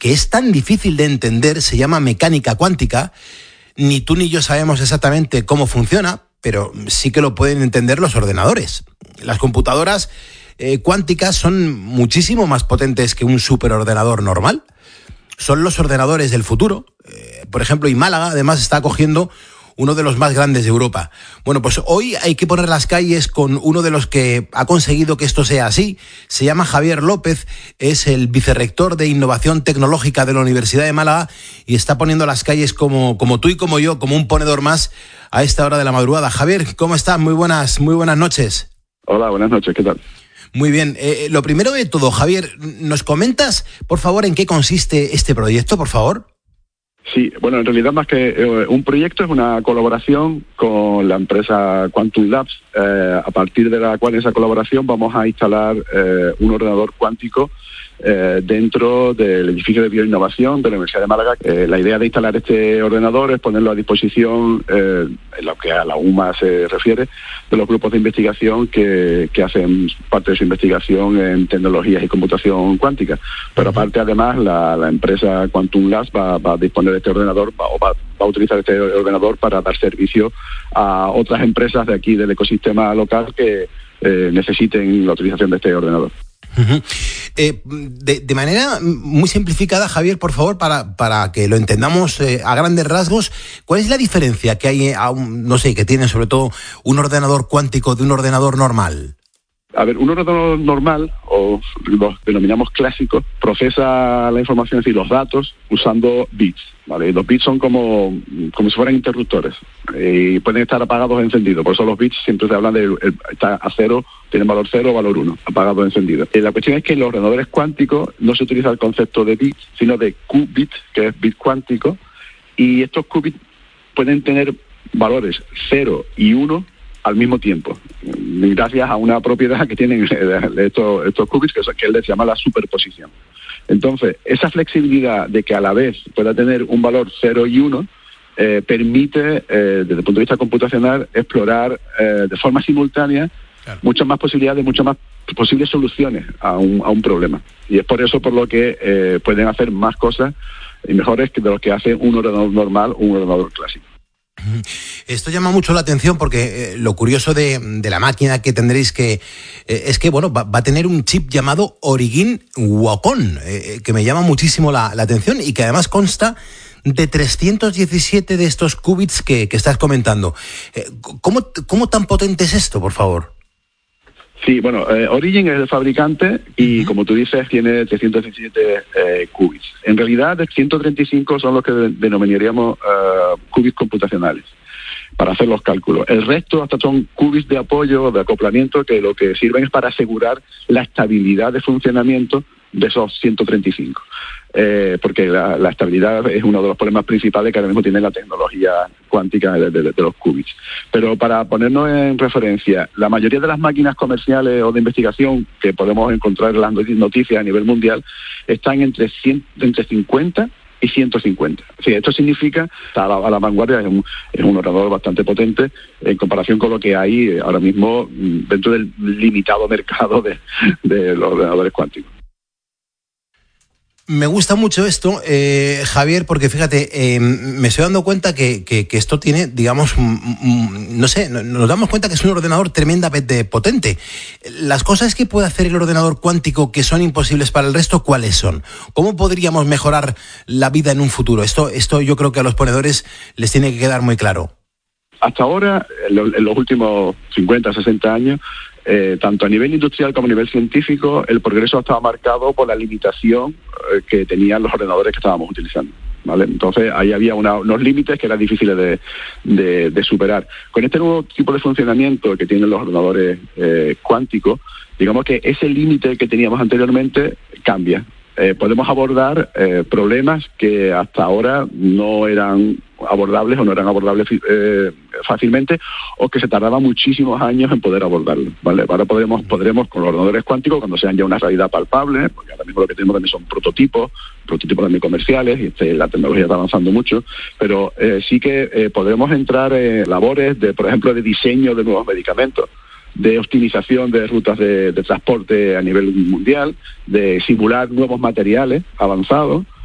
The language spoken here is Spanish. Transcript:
que es tan difícil de entender, se llama mecánica cuántica. Ni tú ni yo sabemos exactamente cómo funciona, pero sí que lo pueden entender los ordenadores. Las computadoras cuánticas son muchísimo más potentes que un superordenador normal. Son los ordenadores del futuro. Por ejemplo, y Málaga además está acogiendo uno de los más grandes de Europa. Bueno, pues hoy hay que poner las calles con uno de los que ha conseguido que esto sea así. Se llama Javier López, es el vicerrector de Innovación Tecnológica de la Universidad de Málaga y está poniendo las calles como tú y como yo, como un ponedor más a esta hora de la madrugada. Javier, ¿cómo estás? Muy buenas noches. Hola, buenas noches, ¿qué tal? Muy bien. Lo primero de todo, Javier, ¿nos comentas, por favor, en qué consiste este proyecto, por favor? Sí, bueno, en realidad más que un proyecto es una colaboración con la empresa Quantum Labs, a partir de la cual esa colaboración vamos a instalar un ordenador cuántico dentro del edificio de bioinnovación de la Universidad de Málaga. La idea de instalar este ordenador es ponerlo a disposición, en lo que a la UMA se refiere, de los grupos de investigación que hacen parte de su investigación en tecnologías y computación cuántica. Pero aparte, además, la empresa Quantum Labs va a disponer de este ordenador, va a utilizar este ordenador para dar servicio a otras empresas de aquí del ecosistema local que necesiten la utilización de este ordenador. Uh-huh. De manera muy simplificada, Javier, por favor, para que lo entendamos a grandes rasgos, ¿cuál es la diferencia que hay, que tiene sobre todo un ordenador cuántico de un ordenador normal? A ver, un ordenador normal, o los denominamos clásicos, procesa la información, es decir, los datos, usando bits, ¿vale? Y los bits son como si fueran interruptores, y pueden estar apagados o encendidos. Por eso los bits siempre se hablan de está a cero, tienen valor 0 o valor 1, apagado o encendido. La cuestión es que en los ordenadores cuánticos no se utiliza el concepto de bits, sino de qubit, que es bit cuántico, y estos qubits pueden tener valores 0 y 1 al mismo tiempo, gracias a una propiedad que tienen estos qubits, que él les llama la superposición. Entonces, esa flexibilidad de que a la vez pueda tener un valor 0 y 1 permite, desde el punto de vista computacional, explorar de forma simultánea muchas más posibilidades, muchas más posibles soluciones a un problema. Y es por eso por lo que pueden hacer más cosas y mejores que de lo que hace un ordenador normal o un ordenador clásico. Esto llama mucho la atención porque lo curioso de la máquina que tendréis es que bueno, va a tener un chip llamado Origin Wacom, que me llama muchísimo la atención y que además consta de 317 de estos qubits que estás comentando. ¿Cómo tan potente es esto, por favor? Sí, bueno, Origin es el fabricante y, como tú dices, tiene 317 qubits. En realidad, 135 son los que denominaríamos qubits computacionales para hacer los cálculos. El resto hasta son qubits de apoyo, de acoplamiento, que lo que sirven es para asegurar la estabilidad de funcionamiento de esos 135. Porque la estabilidad es uno de los problemas principales que ahora mismo tiene la tecnología cuántica de los qubits. Pero para ponernos en referencia, la mayoría de las máquinas comerciales o de investigación que podemos encontrar en las noticias a nivel mundial están entre 50 y 150. Sí, esto significa estar a la vanguardia, es un ordenador bastante potente en comparación con lo que hay ahora mismo dentro del limitado mercado de los ordenadores cuánticos. Me gusta mucho esto, Javier, porque fíjate, me estoy dando cuenta que esto tiene, digamos, nos damos cuenta que es un ordenador tremendamente potente. Las cosas que puede hacer el ordenador cuántico que son imposibles para el resto, ¿cuáles son? ¿Cómo podríamos mejorar la vida en un futuro? Esto yo creo que a los ponedores les tiene que quedar muy claro. Hasta ahora, en los últimos 50, 60 años, tanto a nivel industrial como a nivel científico, el progreso estaba marcado por la limitación que tenían los ordenadores que estábamos utilizando, ¿vale? Entonces ahí había unos límites que eran difíciles de superar. Con este nuevo tipo de funcionamiento que tienen los ordenadores cuánticos, digamos que ese límite que teníamos anteriormente cambia. Podemos abordar problemas que hasta ahora no eran abordables o no eran abordables fácilmente, o que se tardaban muchísimos años en poder abordarlo, ¿vale? Ahora podremos con los ordenadores cuánticos, cuando sean ya una realidad palpable, porque ahora mismo lo que tenemos también son prototipos también comerciales, y la tecnología está avanzando mucho, pero sí que podremos entrar en labores por ejemplo, de diseño de nuevos medicamentos, de optimización de rutas de transporte a nivel mundial, de simular nuevos materiales avanzados,